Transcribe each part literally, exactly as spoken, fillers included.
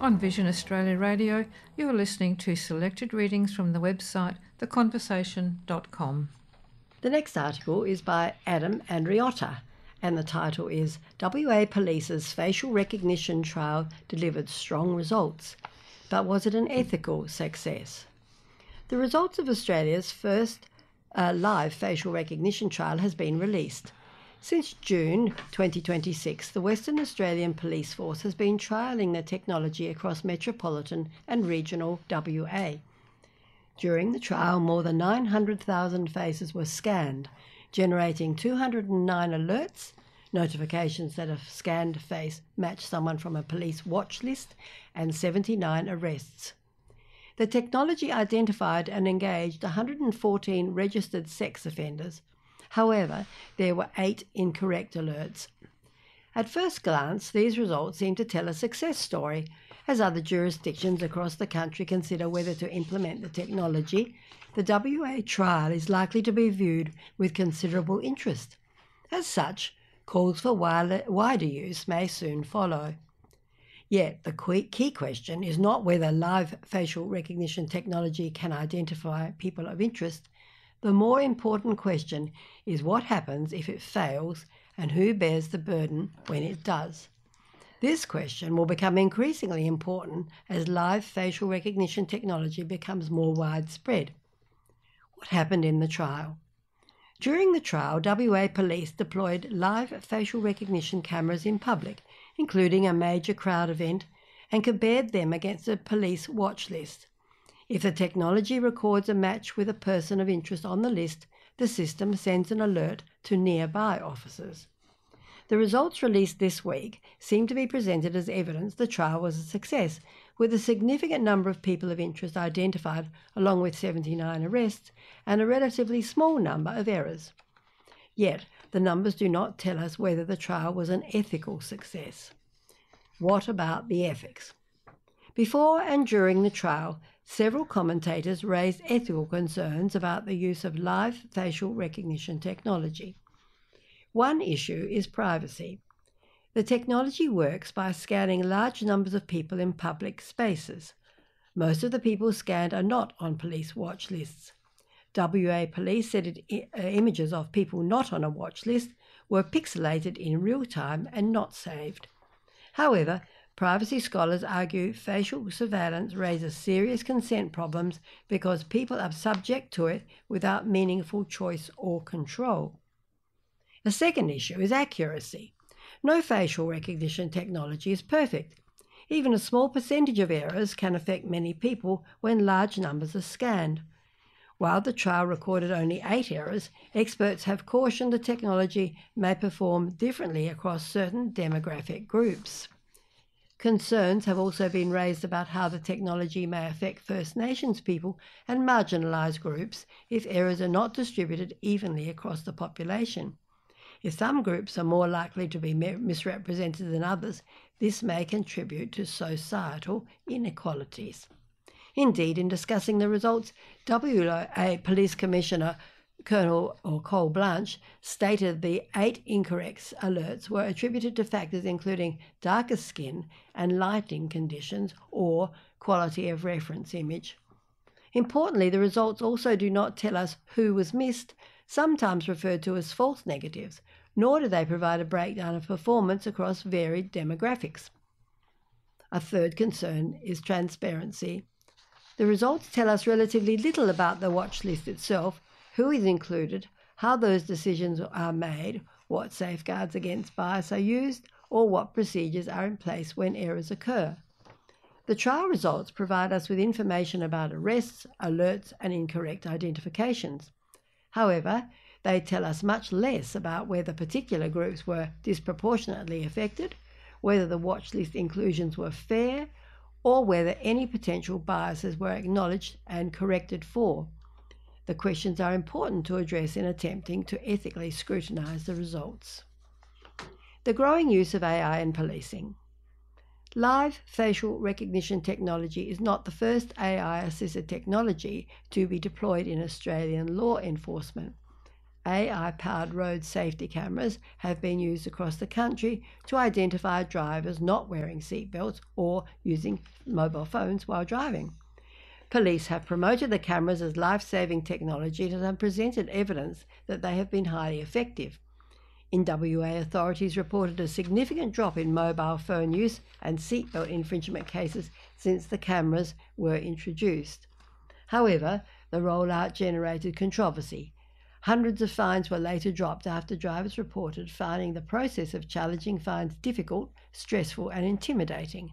On Vision Australia Radio, you are listening to selected readings from the website the conversation dot com. The next article is by Adam Andriotta, and the title is W A Police's Facial Recognition Trial Delivered Strong Results, but was it an ethical success? The results of Australia's first uh, live facial recognition trial has been released. Since June twenty twenty-six, the Western Australian Police Force has been trialling the technology across metropolitan and regional W A. During the trial, more than nine hundred thousand faces were scanned, generating two hundred nine alerts, notifications that a scanned face matched someone from a police watch list, and seventy-nine arrests. The technology identified and engaged one hundred fourteen registered sex offenders. However, there were eight incorrect alerts. At first glance, these results seem to tell a success story, as other jurisdictions across the country consider whether to implement the technology. The W A trial is likely to be viewed with considerable interest. As such, calls for wider use may soon follow. Yet, the key question is not whether live facial recognition technology can identify people of interest. The more important question is what happens if it fails and who bears the burden when it does. This question will become increasingly important as live facial recognition technology becomes more widespread. What happened in the trial? During the trial, W A Police deployed live facial recognition cameras in public, including a major crowd event, and compared them against a police watch list. If the technology records a match with a person of interest on the list, the system sends an alert to nearby officers. The results released this week seem to be presented as evidence the trial was a success, with a significant number of people of interest identified along with seventy-nine arrests and a relatively small number of errors. Yet, the numbers do not tell us whether the trial was an ethical success. What about the ethics? Before and during the trial, several commentators raised ethical concerns about the use of live facial recognition technology. One issue is privacy. The technology works by scanning large numbers of people in public spaces. Most of the people scanned are not on police watch lists. W A Police said it, uh, images of people not on a watch list were pixelated in real time and not saved. However, privacy scholars argue facial surveillance raises serious consent problems because people are subject to it without meaningful choice or control. A second issue is accuracy. No facial recognition technology is perfect. Even a small percentage of errors can affect many people when large numbers are scanned. While the trial recorded only eight errors, experts have cautioned the technology may perform differently across certain demographic groups. Concerns have also been raised about how the technology may affect First Nations people and marginalised groups if errors are not distributed evenly across the population. If some groups are more likely to be misrepresented than others, this may contribute to societal inequalities. Indeed, in discussing the results, W A Police Commissioner Colonel or Cole Blanche stated the eight incorrect alerts were attributed to factors including darker skin and lighting conditions or quality of reference image. Importantly, the results also do not tell us who was missed, sometimes referred to as false negatives, nor do they provide a breakdown of performance across varied demographics. A third concern is transparency. The results tell us relatively little about the watch list itself, who is included, how those decisions are made, what safeguards against bias are used, or what procedures are in place when errors occur. The trial results provide us with information about arrests, alerts, and incorrect identifications. However, they tell us much less about whether particular groups were disproportionately affected, whether the watch list inclusions were fair, or whether any potential biases were acknowledged and corrected for. The questions are important to address in attempting to ethically scrutinise the results. The growing use of A I in policing. Live facial recognition technology is not the first A I-assisted technology to be deployed in Australian law enforcement. A I-powered road safety cameras have been used across the country to identify drivers not wearing seatbelts or using mobile phones while driving. Police have promoted the cameras as life-saving technology and have presented evidence that they have been highly effective. In W A, authorities reported a significant drop in mobile phone use and seatbelt infringement cases since the cameras were introduced. However, the rollout generated controversy. Hundreds of fines were later dropped after drivers reported finding the process of challenging fines difficult, stressful and intimidating.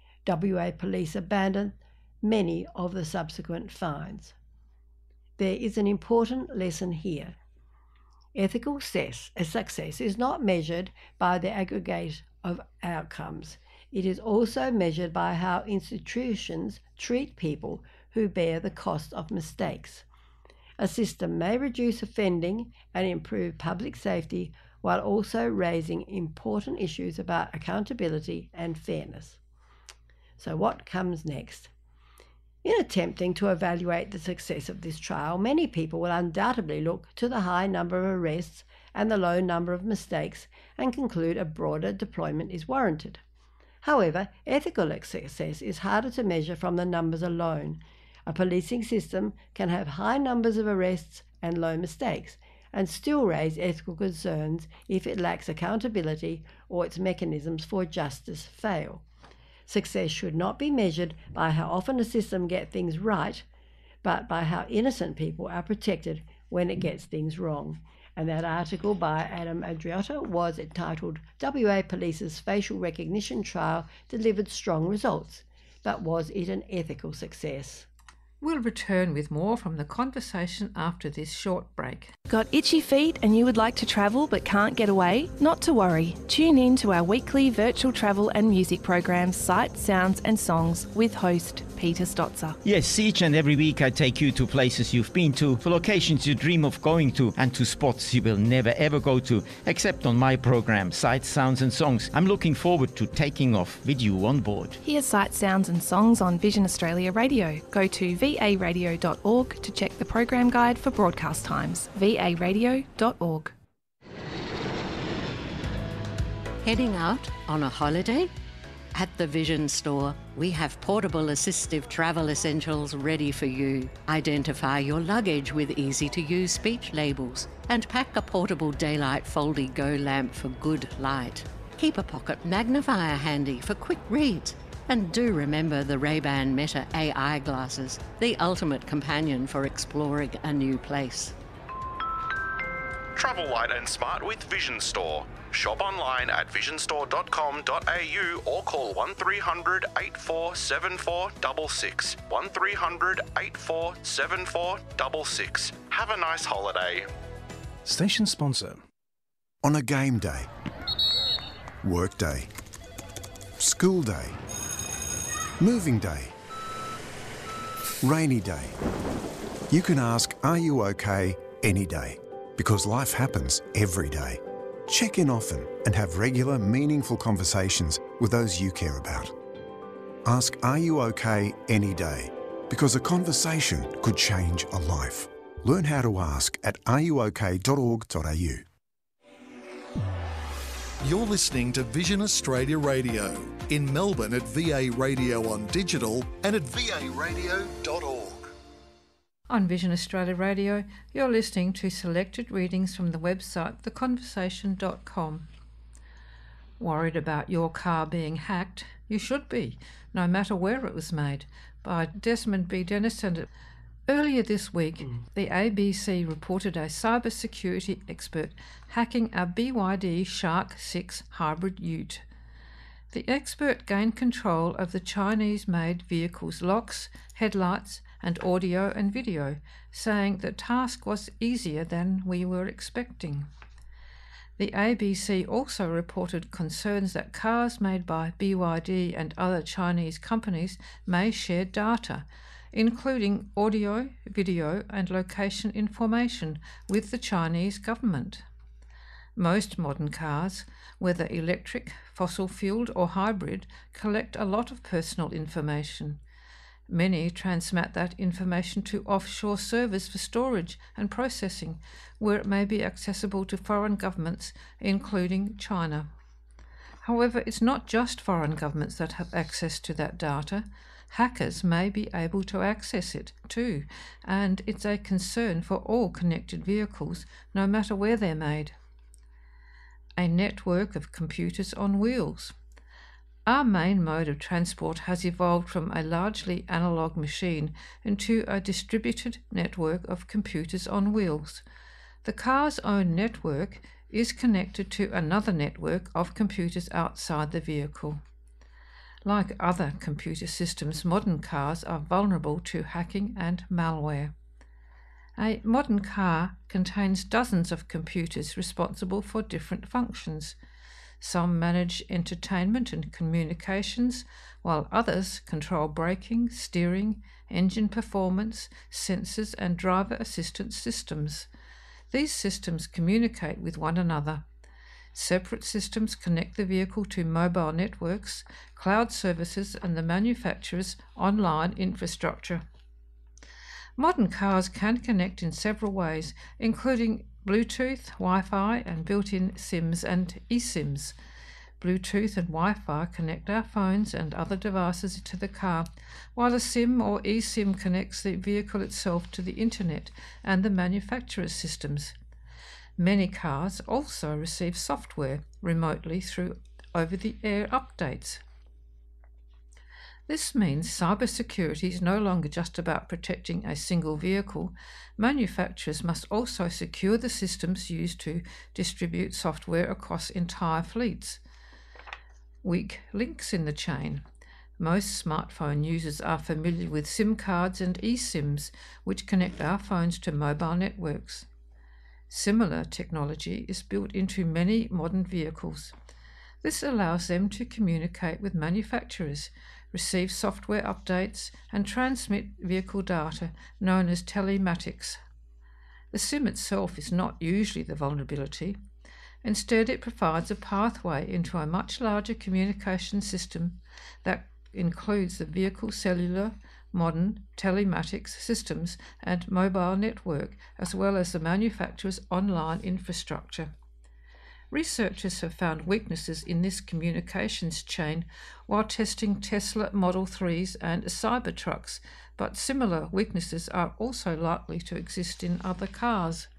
W A police abandoned many of the subsequent fines. There is an important lesson here. Ethical success is not measured by the aggregate of outcomes. It is also measured by how institutions treat people who bear the cost of mistakes. A system may reduce offending and improve public safety while also raising important issues about accountability and fairness. So what comes next? In attempting to evaluate the success of this trial, many people will undoubtedly look to the high number of arrests and the low number of mistakes and conclude a broader deployment is warranted. However, ethical success is harder to measure from the numbers alone. A policing system can have high numbers of arrests and low mistakes and still raise ethical concerns if it lacks accountability or its mechanisms for justice fail. Success should not be measured by how often a system gets things right, but by how innocent people are protected when it gets things wrong. And that article by Adam Andriotta was entitled W A Police's Facial Recognition Trial Delivered Strong Results, but was it an ethical success? We'll return with more from the conversation after this short break. Got itchy feet and you would like to travel but can't get away? Not to worry. Tune in to our weekly virtual travel and music programs, Sights, Sounds and Songs with host Peter Stotzer. Yes, each and every week I take you to places you've been to, for locations you dream of going to, and to spots you will never ever go to, except on my program, Sights, Sounds and Songs. I'm looking forward to taking off with you on board. Hear Sights, Sounds and Songs on Vision Australia Radio. Go to v a radio dot org to check the program guide for broadcast times. v a radio dot org. Heading out on a holiday? At the Vision Store, we have portable assistive travel essentials ready for you. Identify your luggage with easy-to-use speech labels and pack a portable daylight Foldy-Go lamp for good light. Keep a pocket magnifier handy for quick reads. And do remember the Ray-Ban Meta A I glasses, the ultimate companion for exploring a new place. Travel light and smart with Vision Store. Shop online at vision store dot com dot a u or call one three hundred, eight four seven four six six. one three hundred, eight four seven four six six. Have a nice holiday. Station sponsor. On a game day, work day, school day, moving day, rainy day, you can ask, are you okay any day? Because life happens every day. Check in often and have regular, meaningful conversations with those you care about. Ask, are you okay any day? Because a conversation could change a life. Learn how to ask at are you okay dot org dot a u. You're listening to Vision Australia Radio in Melbourne at V A Radio on digital and at v a radio dot org. On Vision Australia Radio, you're listening to selected readings from the website the conversation dot com. Worried about your car being hacked? You should be, no matter where it was made, by Desmond B. Dennison. Earlier this week, mm. the A B C reported a cybersecurity expert hacking a B Y D Shark six hybrid ute. The expert gained control of the Chinese-made vehicle's locks, headlights, and audio and video, saying the task was easier than we were expecting. The A B C also reported concerns that cars made by B Y D and other Chinese companies may share data, including audio, video, and location information with the Chinese government. Most modern cars, whether electric, fossil-fueled or hybrid, collect a lot of personal information. Many transmit that information to offshore servers for storage and processing, where it may be accessible to foreign governments, including China. However, it's not just foreign governments that have access to that data. Hackers may be able to access it too, and it's a concern for all connected vehicles, no matter where they're made. A network of computers on wheels. Our main mode of transport has evolved from a largely analog machine into a distributed network of computers on wheels. The car's own network is connected to another network of computers outside the vehicle. Like other computer systems, modern cars are vulnerable to hacking and malware. A modern car contains dozens of computers responsible for different functions. Some manage entertainment and communications, while others control braking, steering, engine performance, sensors, and driver assistance systems. These systems communicate with one another. Separate systems connect the vehicle to mobile networks, cloud services, and the manufacturer's online infrastructure. Modern cars can connect in several ways, including Bluetooth, Wi-Fi, and built-in SIMs and eSIMs. Bluetooth and Wi-Fi connect our phones and other devices to the car, while a SIM or eSIM connects the vehicle itself to the internet and the manufacturer's systems. Many cars also receive software remotely through over-the-air updates. This means cybersecurity is no longer just about protecting a single vehicle. Manufacturers must also secure the systems used to distribute software across entire fleets. Weak links in the chain. Most smartphone users are familiar with SIM cards and eSIMs, which connect our phones to mobile networks. Similar technology is built into many modern vehicles. This allows them to communicate with manufacturers, receive software updates, and transmit vehicle data known as telematics. The SIM itself is not usually the vulnerability. Instead, it provides a pathway into a much larger communication system that includes the vehicle's cellular, modern telematics systems and mobile network, as well as the manufacturer's online infrastructure. Researchers have found weaknesses in this communications chain while testing Tesla Model threes and Cybertrucks, but similar weaknesses are also likely to exist in other cars.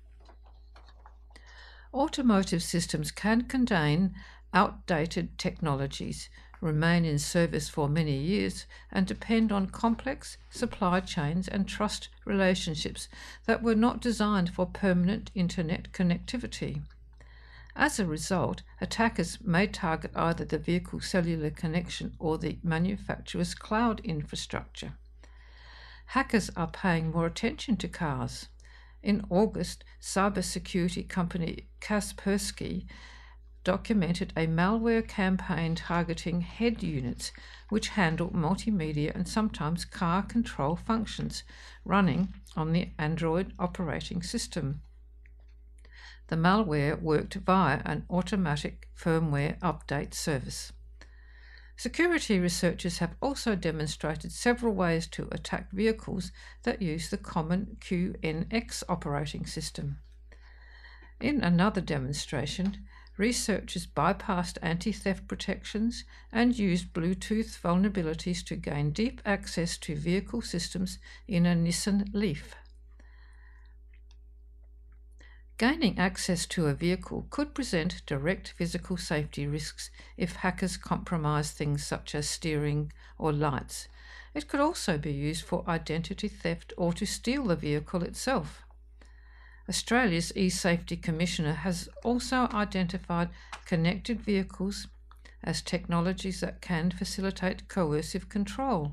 Automotive systems can contain outdated technologies, remain in service for many years, and depend on complex supply chains and trust relationships that were not designed for permanent internet connectivity. As a result, attackers may target either the vehicle's cellular connection or the manufacturer's cloud infrastructure. Hackers are paying more attention to cars. In August, cybersecurity company Kaspersky documented a malware campaign targeting head units, which handle multimedia and sometimes car control functions, running on the Android operating system. The malware worked via an automatic firmware update service. Security researchers have also demonstrated several ways to attack vehicles that use the common Q N X operating system. In another demonstration, researchers bypassed anti-theft protections and used Bluetooth vulnerabilities to gain deep access to vehicle systems in a Nissan Leaf. Gaining access to a vehicle could present direct physical safety risks if hackers compromise things such as steering or lights. It could also be used for identity theft or to steal the vehicle itself. Australia's e-Safety Commissioner has also identified connected vehicles as technologies that can facilitate coercive control.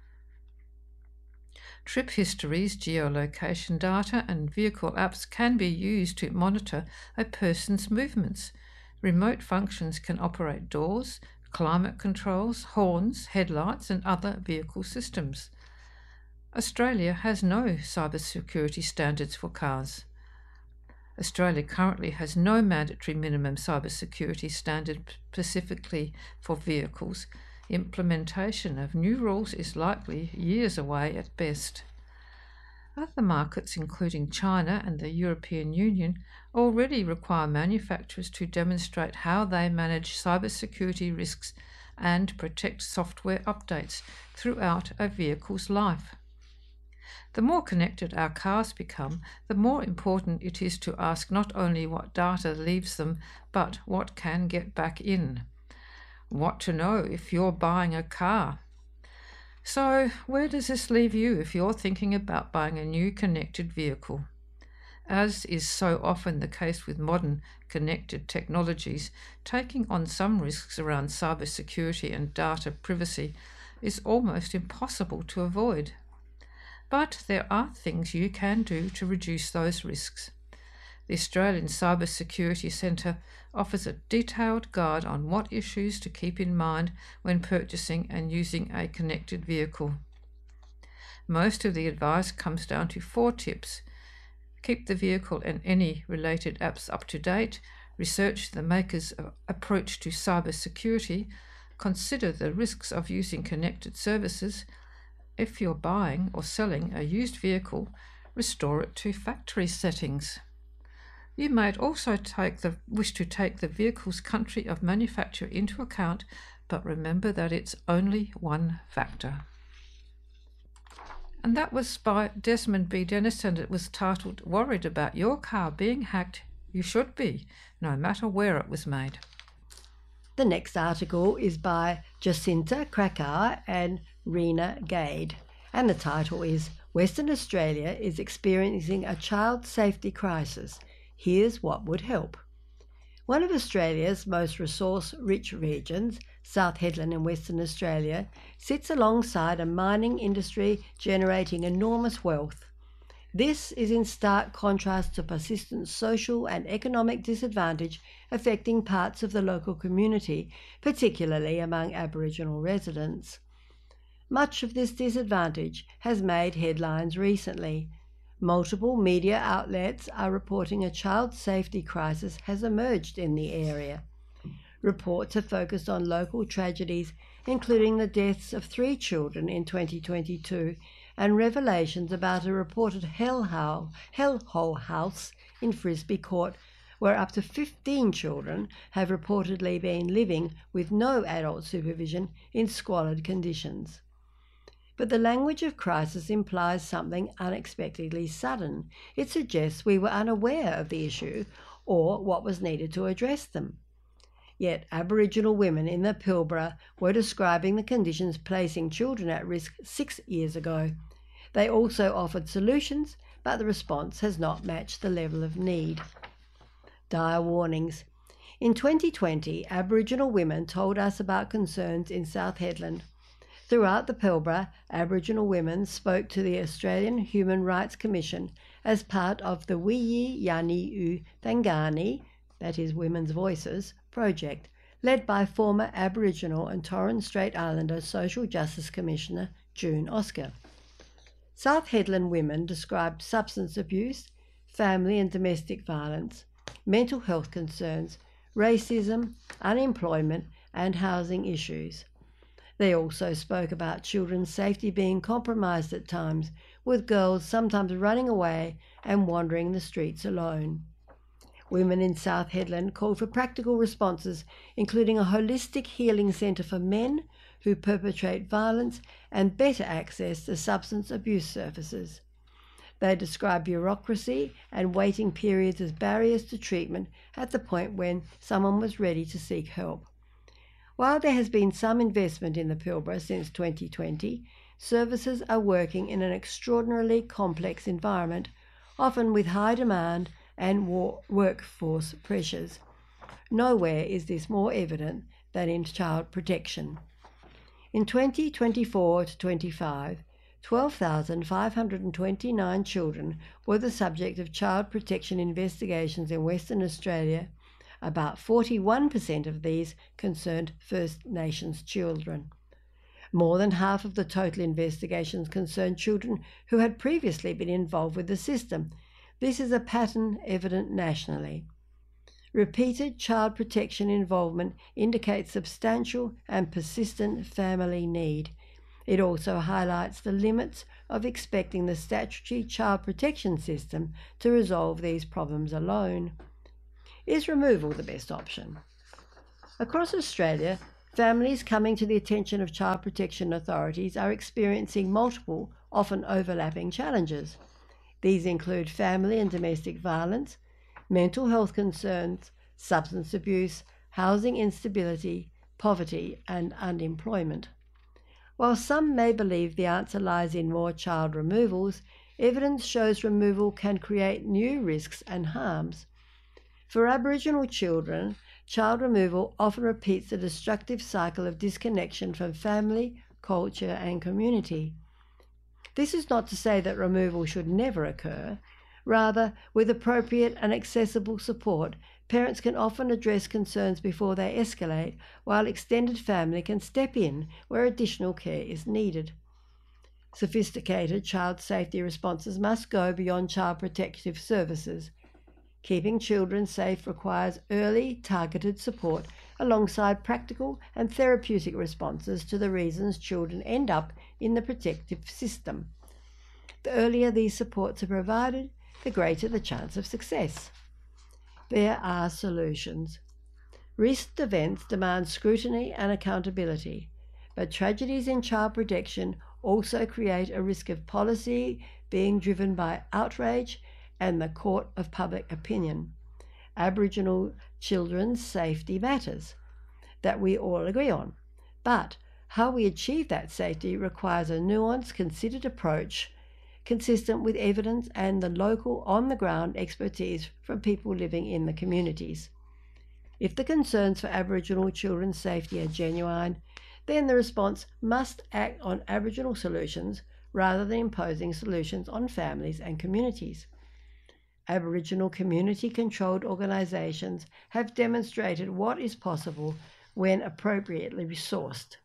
Trip histories, geolocation data, and vehicle apps can be used to monitor a person's movements. Remote functions can operate doors, climate controls, horns, headlights, and other vehicle systems. Australia has no cybersecurity standards for cars. Australia currently has no mandatory minimum cybersecurity standard specifically for vehicles. Implementation of new rules is likely years away at best. Other markets, including China and the European Union, already require manufacturers to demonstrate how they manage cybersecurity risks and protect software updates throughout a vehicle's life. The more connected our cars become, the more important it is to ask not only what data leaves them, but what can get back in. What to know if you're buying a car. So, where does this leave you if you're thinking about buying a new connected vehicle? As is so often the case with modern connected technologies, taking on some risks around cybersecurity and data privacy is almost impossible to avoid. But there are things you can do to reduce those risks. The Australian Cybersecurity Centre offers a detailed guide on what issues to keep in mind when purchasing and using a connected vehicle. Most of the advice comes down to four tips. Keep the vehicle and any related apps up to date, research the maker's approach to cybersecurity, consider the risks of using connected services. If you're buying or selling a used vehicle, restore it to factory settings. You might also take the, wish to take the vehicle's country of manufacture into account, but remember that it's only one factor. And that was by Desmond B. Dennis, and it was titled, Worried About Your Car Being Hacked? You Should Be, no matter where it was made. The next article is by Jacinta Krakauer and Rena Gade, and the title is Western Australia is Experiencing a Child Safety Crisis. Here's what would help. One of Australia's most resource-rich regions, South Hedland in Western Australia, sits alongside a mining industry generating enormous wealth. This is in stark contrast to persistent social and economic disadvantage affecting parts of the local community, particularly among Aboriginal residents. Much of this disadvantage has made headlines recently. Multiple media outlets are reporting a child safety crisis has emerged in the area. Reports have focused on local tragedies, including the deaths of three children in twenty twenty-two, and revelations about a reported hellhole, hellhole house in Frisbee Court, where up to fifteen children have reportedly been living with no adult supervision in squalid conditions. But the language of crisis implies something unexpectedly sudden. It suggests we were unaware of the issue or what was needed to address them. Yet Aboriginal women in the Pilbara were describing the conditions placing children at risk six years ago. They also offered solutions, but the response has not matched the level of need. Dire warnings. In twenty twenty, Aboriginal women told us about concerns in South Hedland. Throughout the Pilbara, Aboriginal women spoke to the Australian Human Rights Commission as part of the Wiyi Yani U Thangani, that is Women's Voices, project, led by former Aboriginal and Torres Strait Islander Social Justice Commissioner June Oscar. South Hedland women described substance abuse, family and domestic violence, mental health concerns, racism, unemployment and housing issues. They also spoke about children's safety being compromised at times, with girls sometimes running away and wandering the streets alone. Women in South Hedland called for practical responses, including a holistic healing centre for men who perpetrate violence and better access to substance abuse services. They described bureaucracy and waiting periods as barriers to treatment at the point when someone was ready to seek help. While there has been some investment in the Pilbara since twenty twenty, services are working in an extraordinarily complex environment, often with high demand and war- workforce pressures. Nowhere is this more evident than in child protection. In twenty twenty-four to twenty-five, twelve thousand five hundred twenty-nine children were the subject of child protection investigations in Western Australia. About forty-one percent of these concerned First Nations children. More than half of the total investigations concerned children who had previously been involved with the system. This is a pattern evident nationally. Repeated child protection involvement indicates substantial and persistent family need. It also highlights the limits of expecting the statutory child protection system to resolve these problems alone. Is removal the best option? Across Australia, families coming to the attention of child protection authorities are experiencing multiple, often overlapping challenges. These include family and domestic violence, mental health concerns, substance abuse, housing instability, poverty, and unemployment. While some may believe the answer lies in more child removals, evidence shows removal can create new risks and harms. For Aboriginal children, child removal often repeats the destructive cycle of disconnection from family, culture, and community. This is not to say that removal should never occur. Rather, with appropriate and accessible support, parents can often address concerns before they escalate, while extended family can step in where additional care is needed. Sophisticated child safety responses must go beyond child protective services. Keeping children safe requires early, targeted support alongside practical and therapeutic responses to the reasons children end up in the protective system. The earlier these supports are provided, the greater the chance of success. There are solutions. Recent events demand scrutiny and accountability, but tragedies in child protection also create a risk of policy being driven by outrage and the court of public opinion. Aboriginal children's safety matters, that we all agree on, but how we achieve that safety requires a nuanced, considered approach consistent with evidence and the local on-the-ground expertise from people living in the communities. If the concerns for Aboriginal children's safety are genuine, then the response must act on Aboriginal solutions rather than imposing solutions on families and communities. Aboriginal community-controlled organisations have demonstrated what is possible when appropriately resourced.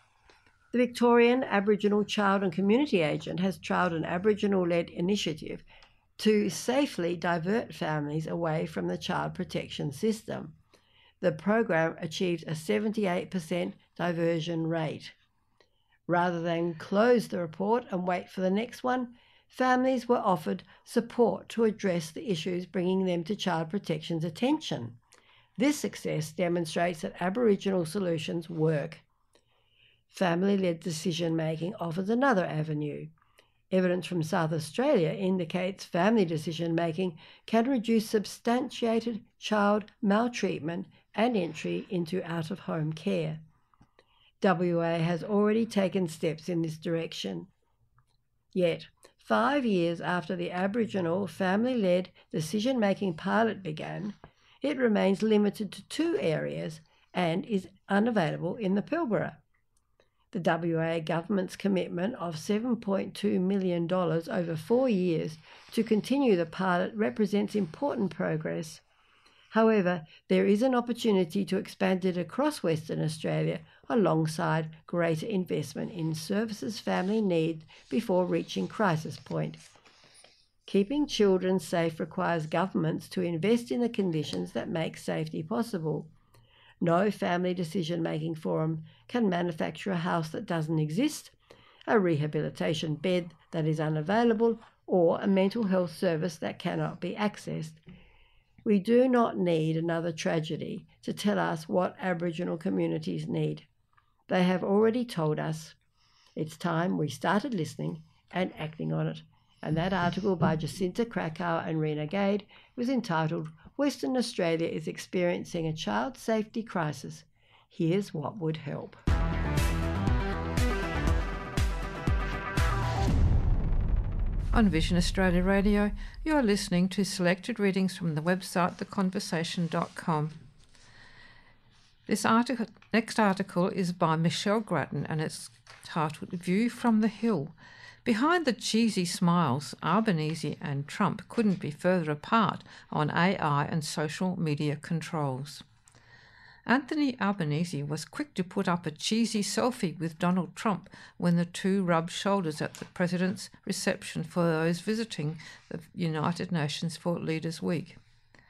The Victorian Aboriginal Child and Community Agent has trialled an Aboriginal-led initiative to safely divert families away from the child protection system. The program achieved a seventy-eight percent diversion rate. Rather than close the report and wait for the next one, families were offered support to address the issues bringing them to child protection's attention. This success demonstrates that Aboriginal solutions work. Family-led decision-making offers another avenue. Evidence from South Australia indicates family decision-making can reduce substantiated child maltreatment and entry into out-of-home care. W A has already taken steps in this direction. Yet, five years after the Aboriginal family-led decision-making pilot began, it remains limited to two areas and is unavailable in the Pilbara. The W A government's commitment of seven point two million dollars over four years to continue the pilot represents important progress. However, there is an opportunity to expand it across Western Australia alongside greater investment in services family need before reaching crisis point. Keeping children safe requires governments to invest in the conditions that make safety possible. No family decision-making forum can manufacture a house that doesn't exist, a rehabilitation bed that is unavailable, or a mental health service that cannot be accessed. We do not need another tragedy to tell us what Aboriginal communities need. They have already told us. It's time we started listening and acting on it. And that article by Jacinta Krakauer and Rena Gade was entitled Western Australia is Experiencing a Child Safety Crisis. Here's what would help. On Vision Australia Radio, you're listening to selected readings from the website the conversation dot com. This article, next article is by Michelle Grattan and it's titled View from the Hill. Behind the cheesy smiles, Albanese and Trump couldn't be further apart on A I and social media controls. Anthony Albanese was quick to put up a cheesy selfie with Donald Trump when the two rubbed shoulders at the president's reception for those visiting the United Nations for Leaders Week.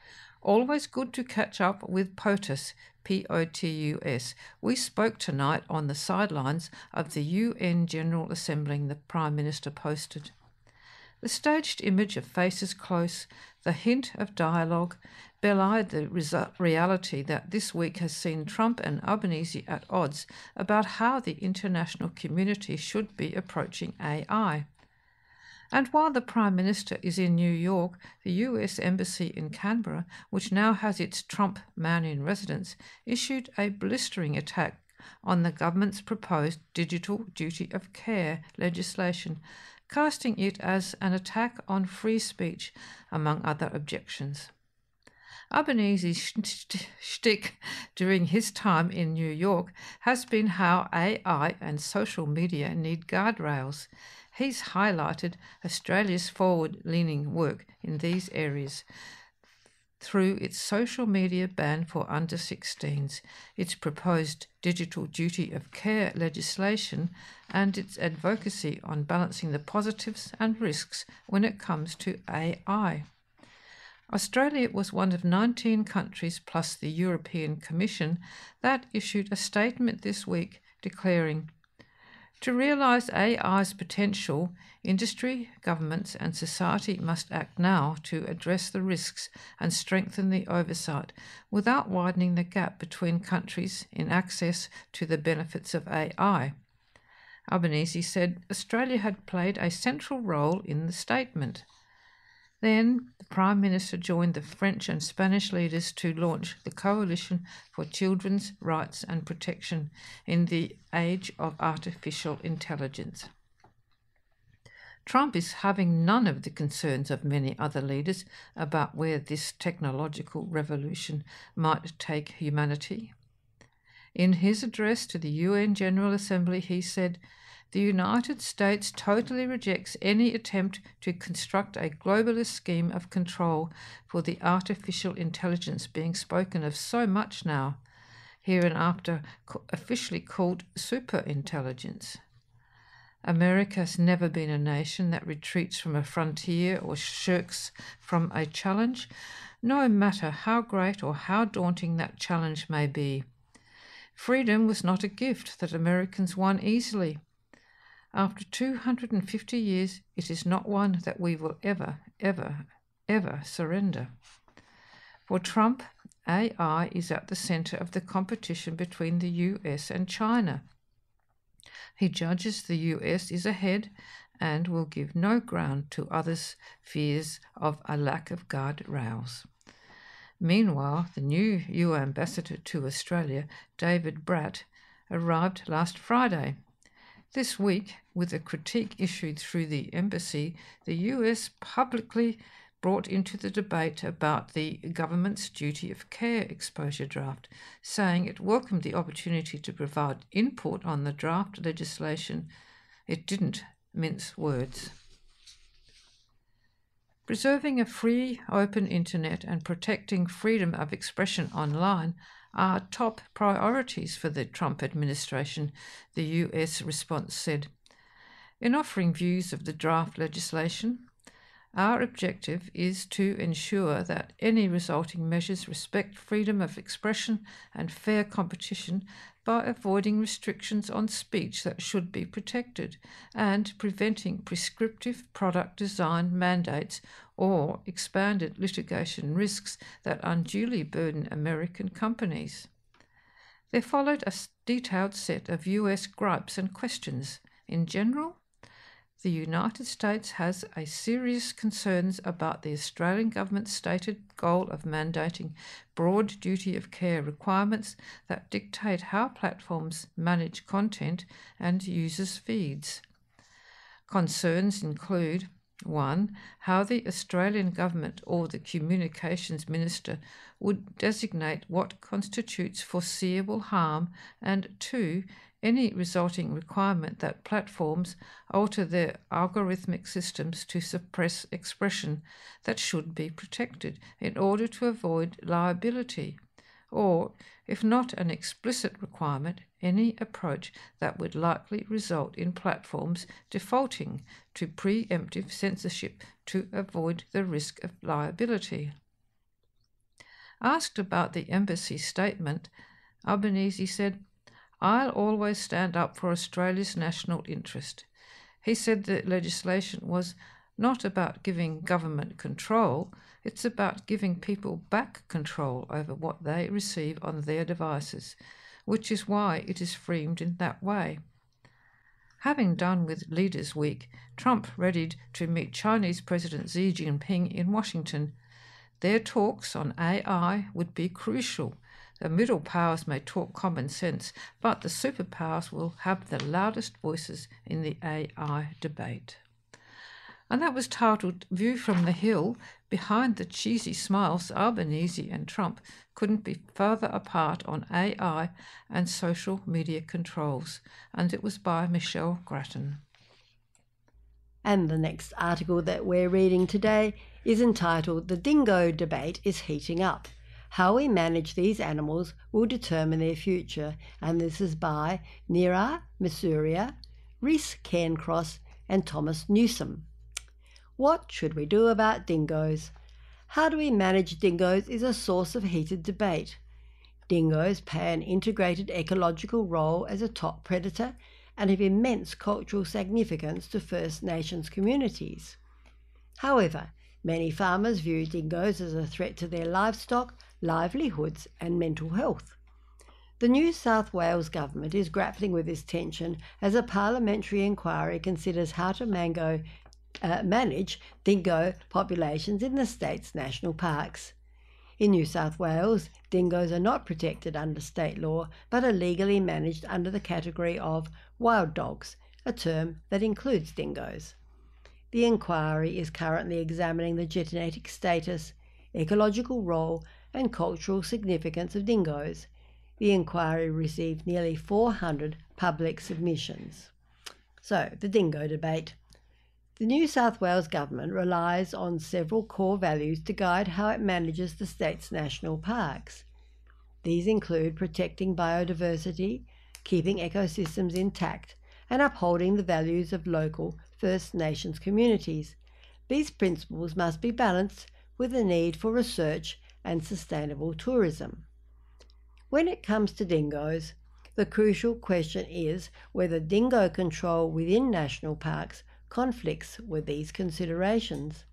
Always good to catch up with POTUS, P O T U S. We spoke tonight on the sidelines of the U N General Assembly, the Prime Minister posted. The staged image of faces close, the hint of dialogue, belied the resu- reality that this week has seen Trump and Albanese at odds about how the international community should be approaching A I. And while the Prime Minister is in New York, the U S Embassy in Canberra, which now has its Trump man in residence, issued a blistering attack on the government's proposed digital duty of care legislation, casting it as an attack on free speech, among other objections. Albanese's shtick during his time in New York has been how A I and social media need guardrails. He's highlighted Australia's forward-leaning work in these areas through its social media ban for under sixteens, its proposed digital duty of care legislation, and its advocacy on balancing the positives and risks when it comes to A I. Australia was one of nineteen countries plus the European Commission that issued a statement this week declaring, "To realise A I's potential, industry, governments and society must act now to address the risks and strengthen the oversight without widening the gap between countries in access to the benefits of A I." Albanese said Australia had played a central role in the statement. Then the Prime Minister joined the French and Spanish leaders to launch the Coalition for Children's Rights and Protection in the Age of Artificial Intelligence. Trump is having none of the concerns of many other leaders about where this technological revolution might take humanity. In his address to the U N General Assembly, he said, "The United States totally rejects any attempt to construct a globalist scheme of control for the artificial intelligence being spoken of so much now, hereinafter officially called superintelligence. America has never been a nation that retreats from a frontier or shirks from a challenge, no matter how great or how daunting that challenge may be. Freedom was not a gift that Americans won easily. After two hundred fifty years, it is not one that we will ever, ever, ever surrender." For Trump, A I is at the centre of the competition between the U S and China. He judges the U S is ahead and will give no ground to others' fears of a lack of guardrails. Meanwhile, the new U N ambassador to Australia, David Bratt, arrived last Friday. This week, with a critique issued through the embassy, the U S publicly brought into the debate about the government's duty of care exposure draft, saying it welcomed the opportunity to provide input on the draft legislation. It didn't mince words. Preserving a free, open internet and protecting freedom of expression online are top priorities for the Trump administration, the U S response said. In offering views of the draft legislation, our objective is to ensure that any resulting measures respect freedom of expression and fair competition by avoiding restrictions on speech that should be protected and preventing prescriptive product design mandates or expanded litigation risks that unduly burden American companies. There followed a detailed set of U S gripes and questions. In general, the United States has a serious concerns about the Australian government's stated goal of mandating broad duty of care requirements that dictate how platforms manage content and users' feeds. Concerns include one, how the Australian government or the Communications Minister would designate what constitutes foreseeable harm, and two, any resulting requirement that platforms alter their algorithmic systems to suppress expression that should be protected in order to avoid liability, or, if not an explicit requirement, any approach that would likely result in platforms defaulting to preemptive censorship to avoid the risk of liability. Asked about the embassy statement, Albanese said, "I'll always stand up for Australia's national interest." He said that legislation was not about giving government control, it's about giving people back control over what they receive on their devices, which is why it is framed in that way. Having done with Leaders' Week, Trump readied to meet Chinese President Xi Jinping in Washington. Their talks on A I would be crucial. The middle powers may talk common sense, but the superpowers will have the loudest voices in the A I debate. And that was titled View from the Hill. Behind the cheesy smiles, Albanese and Trump couldn't be further apart on A I and social media controls. And it was by Michelle Grattan. And the next article that we're reading today is entitled The Dingo Debate is Heating Up. How we manage these animals will determine their future, and this is by Nira Masuria, Rhys Cairncross and Thomas Newsome. What should we do about dingoes? How do we manage dingoes is a source of heated debate. Dingoes play an integrated ecological role as a top predator and have immense cultural significance to First Nations communities. However, many farmers view dingoes as a threat to their livestock, livelihoods and mental health. The New South Wales government is grappling with this tension as a parliamentary inquiry considers how to mango, uh, manage dingo populations in the state's national parks. In New South Wales, dingoes are not protected under state law but are legally managed under the category of wild dogs, a term that includes dingoes. The inquiry is currently examining the genetic status, ecological role and cultural significance of dingoes. The inquiry received nearly four hundred public submissions. So, the dingo debate. The New South Wales government relies on several core values to guide how it manages the state's national parks. These include protecting biodiversity, keeping ecosystems intact, and upholding the values of local First Nations communities. These principles must be balanced with the need for research and sustainable tourism. When it comes to dingoes, the crucial question is whether dingo control within national parks conflicts with these considerations.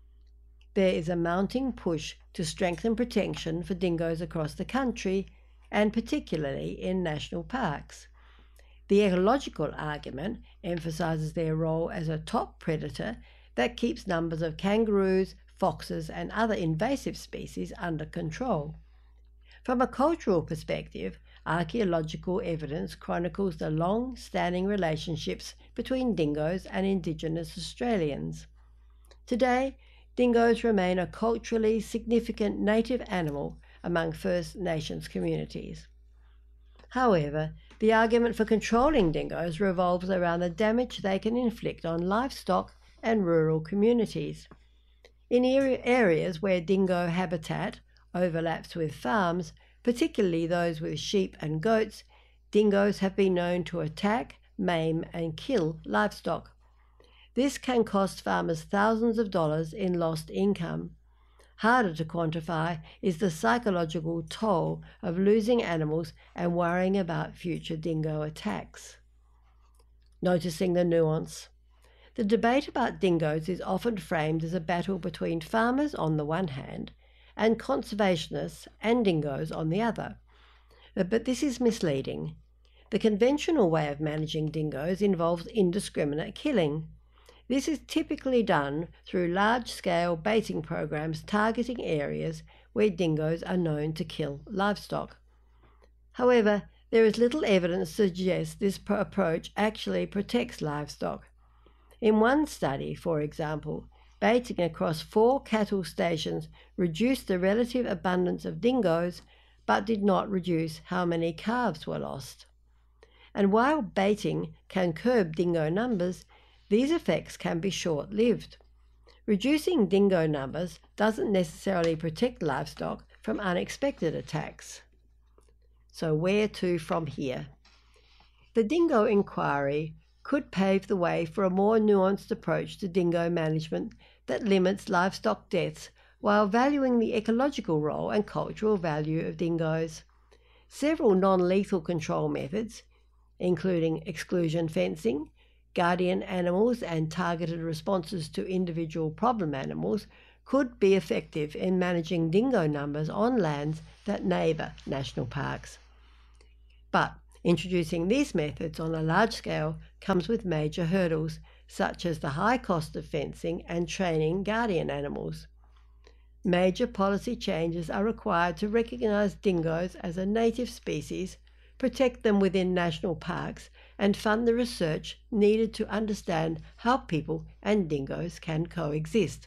There is a mounting push to strengthen protection for dingoes across the country, and particularly in national parks. The ecological argument emphasises their role as a top predator that keeps numbers of kangaroos, foxes and other invasive species under control. From a cultural perspective, archaeological evidence chronicles the long-standing relationships between dingoes and Indigenous Australians. Today, dingoes remain a culturally significant native animal among First Nations communities. However, the argument for controlling dingoes revolves around the damage they can inflict on livestock and rural communities. In areas where dingo habitat overlaps with farms, particularly those with sheep and goats, dingoes have been known to attack, maim and kill livestock. This can cost farmers thousands of dollars in lost income. Harder to quantify is the psychological toll of losing animals and worrying about future dingo attacks. Noticing the nuance. The debate about dingoes is often framed as a battle between farmers on the one hand and conservationists and dingoes on the other. But this is misleading. The conventional way of managing dingoes involves indiscriminate killing. This is typically done through large-scale baiting programs targeting areas where dingoes are known to kill livestock. However, there is little evidence to suggest this approach actually protects livestock. In one study, for example, baiting across four cattle stations reduced the relative abundance of dingoes, but did not reduce how many calves were lost. And while baiting can curb dingo numbers, these effects can be short-lived. Reducing dingo numbers doesn't necessarily protect livestock from unexpected attacks. So where to from here? The dingo inquiry could pave the way for a more nuanced approach to dingo management that limits livestock deaths while valuing the ecological role and cultural value of dingoes. Several non-lethal control methods, including exclusion fencing, guardian animals and targeted responses to individual problem animals, could be effective in managing dingo numbers on lands that neighbour national parks. But introducing these methods on a large scale comes with major hurdles, such as the high cost of fencing and training guardian animals. Major policy changes are required to recognise dingoes as a native species, protect them within national parks, and fund the research needed to understand how people and dingoes can coexist.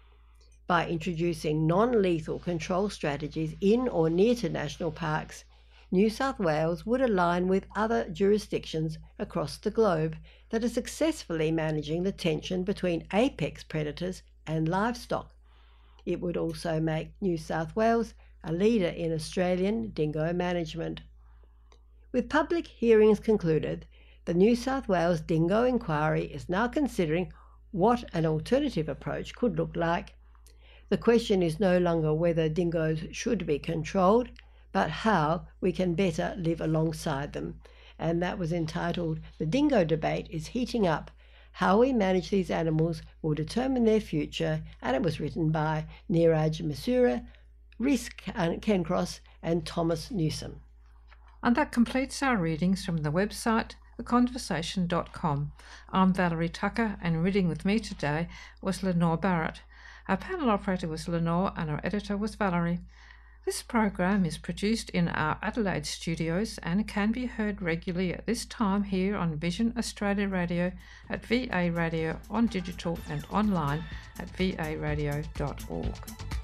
By introducing non-lethal control strategies in or near to national parks, New South Wales would align with other jurisdictions across the globe that are successfully managing the tension between apex predators and livestock. It would also make New South Wales a leader in Australian dingo management. With public hearings concluded, the New South Wales Dingo Inquiry is now considering what an alternative approach could look like. The question is no longer whether dingoes should be controlled, but how we can better live alongside them. And that was entitled "The Dingo Debate is Heating Up. How we manage these animals will determine their future," and it was written by Neeraj Masura, Rhys Cancross and Thomas Newsom. And that completes our readings from the website the conversation dot com. I'm Valerie Tucker, and reading with me today was Lenore Barrett. Our panel operator was Lenore and our editor was Valerie. This program is produced in our Adelaide studios and can be heard regularly at this time here on Vision Australia Radio, at V A Radio on digital and online at v a radio dot org.